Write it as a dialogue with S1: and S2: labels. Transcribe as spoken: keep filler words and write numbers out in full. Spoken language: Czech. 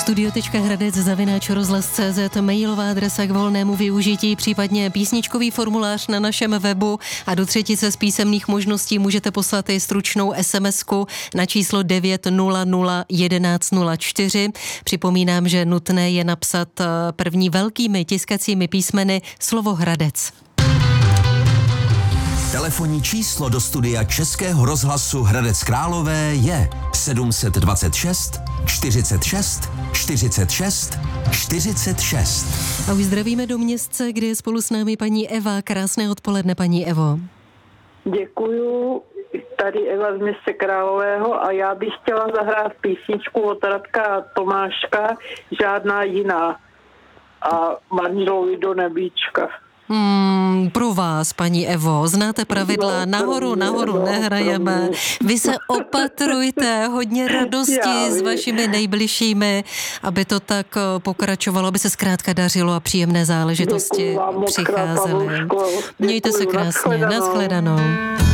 S1: studio.hradec zavináč rozhlas tečka cé zet, mailová adresa k volnému využití, případně písničkový formulář na našem webu a do třetice z písemných možností můžete poslat i stručnou SMSku na číslo devět nula nula jedenáct nula čtyři. Připomínám, že nutné je napsat první velkými tiskacími písmeny slovo Hradec.
S2: Telefonní číslo do studia Českého rozhlasu Hradec Králové je sedm set dvacet šest čtyřicet šest čtyřicet šest čtyřicet šest.
S1: A už zdravíme do Městce, kde je spolu s námi paní Eva. Krásné odpoledne, paní Evo.
S3: Děkuju, tady Eva z Městce Králového a já bych chtěla zahrát písničku od Radka Tomáška, Žádná jiná a Manželovi do nebíčka.
S1: Hmm, pro vás, paní Evo, znáte pravidla, nahoru, nahoru nehrajeme. Vy se opatrujte, hodně radosti s vašimi nejbližšími, aby to tak pokračovalo, aby se zkrátka dařilo a příjemné záležitosti přicházely. Mějte se krásně, nashledanou.